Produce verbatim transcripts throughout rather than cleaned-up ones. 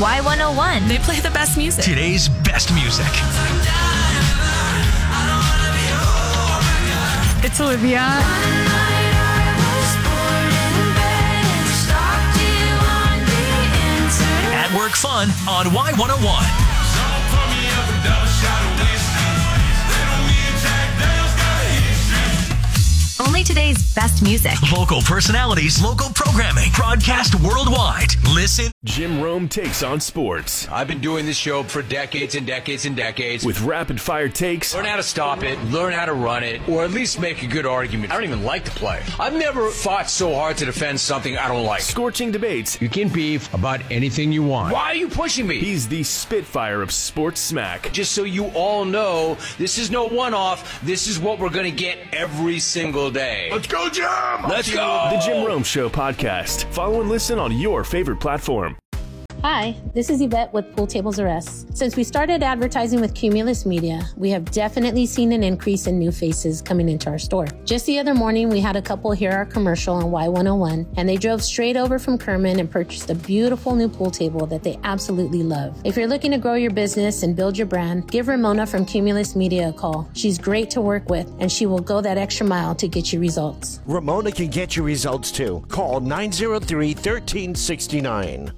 Y one oh one. They play the best music. Today's best music. It's Olivia. At Work Fun on Y one oh one. Only today's best music. Local personalities, local programming, broadcast worldwide. Listen. Jim Rome takes on sports. I've been doing this show for decades and decades and decades. With rapid fire takes. Learn how to stop it, learn how to run it, or at least make a good argument. I don't even like the play. I've never fought so hard to defend something I don't like. Scorching debates. You can beef about anything you want. Why are you pushing me? He's the Spitfire of sports smack. Just so you all know, this is no one-off. This is what we're going to get every single day. Let's go, Jim! Let's go! The Jim Rome Show podcast. Follow and listen on your favorite platform. Hi, this is Yvette with Pool Tables R Us. Since we started advertising with Cumulus Media, we have definitely seen an increase in new faces coming into our store. Just the other morning, we had a couple hear our commercial on Y one oh one, and they drove straight over from Kerman and purchased a beautiful new pool table that they absolutely love. If you're looking to grow your business and build your brand, give Ramona from Cumulus Media a call. She's great to work with, and she will go that extra mile to get you results. Ramona can get you results too. Call nine oh three, one three six nine.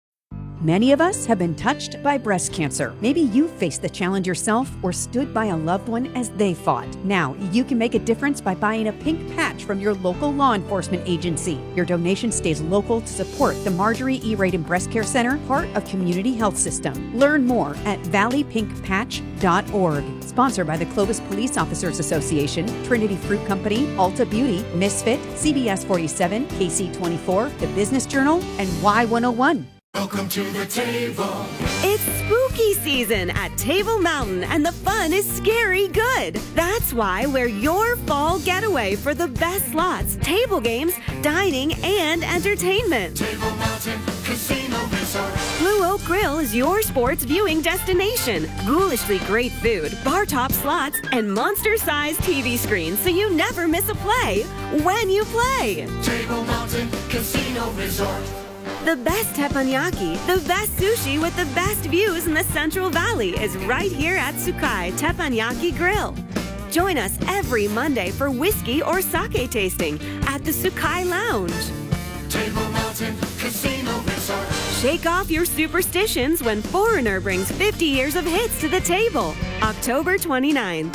Many of us have been touched by breast cancer. Maybe you faced the challenge yourself or stood by a loved one as they fought. Now, you can make a difference by buying a pink patch from your local law enforcement agency. Your donation stays local to support the Marjorie E. Radin Breast Care Center, part of Community Health System. Learn more at valley pink patch dot org. Sponsored by the Clovis Police Officers Association, Trinity Fruit Company, Ulta Beauty, Misfit, C B S forty-seven, K C twenty-four, The Business Journal, and Y one oh one. Welcome to the table. It's spooky season at Table Mountain, and the fun is scary good. That's why we're your fall getaway for the best slots, table games, dining, and entertainment. Table Mountain Casino Resort. Blue Oak Grill is your sports viewing destination. Ghoulishly great food, bar top slots, and monster-sized T V screens so you never miss a play when you play. Table Mountain Casino Resort. The best teppanyaki, the best sushi with the best views in the Central Valley is right here at Sukai Teppanyaki Grill. Join us every Monday for whiskey or sake tasting at the Sukai Lounge. Table Mountain Casino Resort. Shake off your superstitions when Foreigner brings fifty years of hits to the table. October twenty-ninth.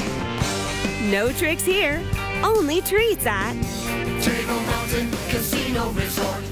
No tricks here, only treats at Table Mountain Casino Resort.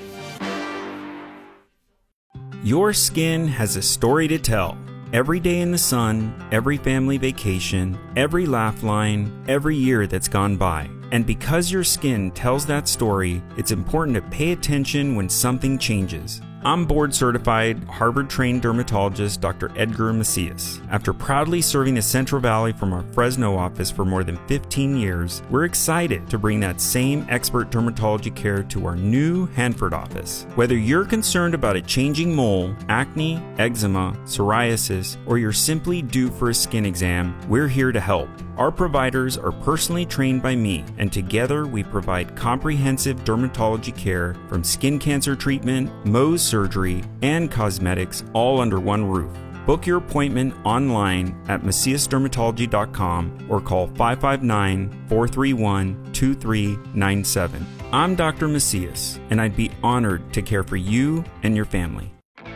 Your skin has a story to tell. Every day in the sun, every family vacation, every laugh line, every year that's gone by. And because your skin tells that story, it's important to pay attention when something changes. I'm board-certified, Harvard-trained dermatologist Doctor Edgar Macias. After proudly serving the Central Valley from our Fresno office for more than fifteen years, we're excited to bring that same expert dermatology care to our new Hanford office. Whether you're concerned about a changing mole, acne, eczema, psoriasis, or you're simply due for a skin exam, we're here to help. Our providers are personally trained by me, and together we provide comprehensive dermatology care from skin cancer treatment, Mohs surgery, and cosmetics all under one roof. Book your appointment online at macias dermatology dot com or call five five nine, four three one, two three nine seven. I'm Doctor Macias, and I'd be honored to care for you and your family.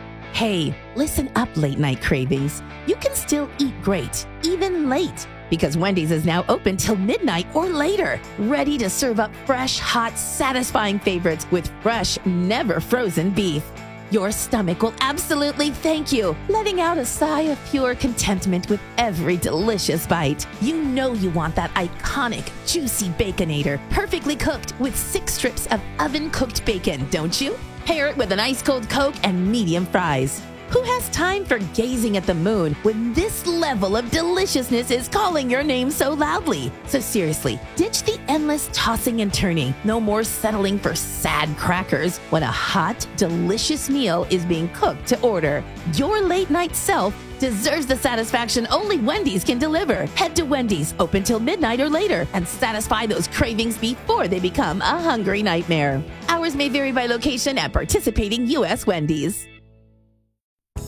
Hey, listen up, late night cravings. You can still eat great, even late. Because Wendy's is now open till midnight or later, ready to serve up fresh, hot, satisfying favorites with fresh, never frozen beef. Your stomach will absolutely thank you, letting out a sigh of pure contentment with every delicious bite. You know you want that iconic, juicy Baconator, perfectly cooked with six strips of oven-cooked bacon, don't you? Pair it with an ice-cold Coke and medium fries. Who has time for gazing at the moon when this level of deliciousness is calling your name so loudly? So seriously, ditch the endless tossing and turning. No more settling for sad crackers when a hot, delicious meal is being cooked to order. Your late night self deserves the satisfaction only Wendy's can deliver. Head to Wendy's, open till midnight or later, and satisfy those cravings before they become a hungry nightmare. Hours may vary by location at participating U S Wendy's.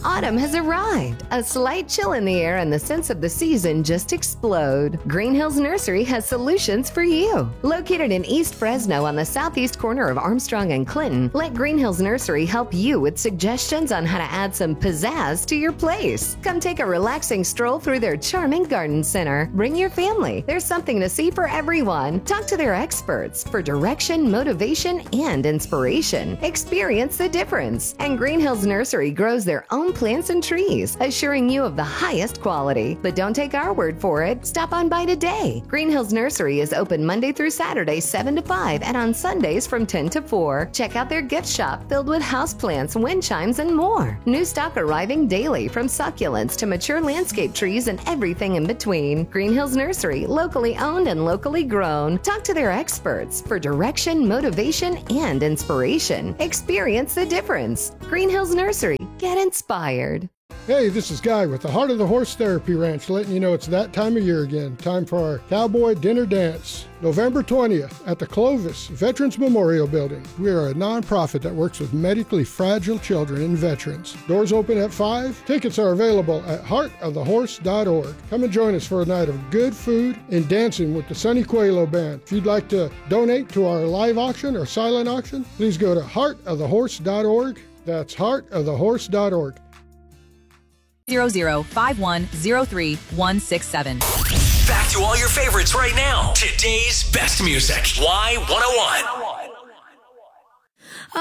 Autumn has arrived. A slight chill in the air and the sense of the season just explode. Green Hills Nursery has solutions for you. Located in East Fresno on the southeast corner of Armstrong and Clinton, let Green Hills Nursery help you with suggestions on how to add some pizzazz to your place. Come take a relaxing stroll through their charming garden center. Bring your family. There's something to see for everyone. Talk to their experts for direction, motivation, and inspiration. Experience the difference. And Green Hills Nursery grows their own plants and trees, assuring you of the highest quality. But don't take our word for it. Stop on by today. Green Hills Nursery is open Monday through Saturday, seven to five, and on Sundays from ten to four. Check out their gift shop filled with houseplants, wind chimes, and more. New stock arriving daily, from succulents to mature landscape trees and everything in between. Green Hills Nursery, locally owned and locally grown. Talk to their experts for direction, motivation, and inspiration. Experience the difference. Green Hills Nursery. Get inspired. Hey, this is Guy with the Heart of the Horse Therapy Ranch, letting you know it's that time of year again. Time for our Cowboy Dinner Dance, November twentieth at the Clovis Veterans Memorial Building. We are a nonprofit that works with medically fragile children and veterans. Doors open at five. Tickets are available at heart of the horse dot org. Come and join us for a night of good food and dancing with the Sonny Coelho Band. If you'd like to donate to our live auction or silent auction, please go to heart of the horse dot org. That's heart of the horse dot org. zero zero five one zero three one six seven. Back to all your favorites right now. Today's best music. Y one oh one.